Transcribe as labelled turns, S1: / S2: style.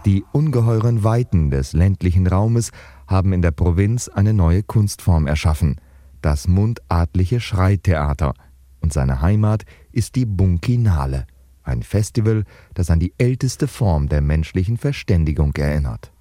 S1: Die ungeheuren Weiten des ländlichen Raumes haben in der Provinz eine neue Kunstform erschaffen, das mundartliche Schreitheater. Und seine Heimat ist die Bunkinale, ein Festival, das an die älteste Form der menschlichen Verständigung erinnert.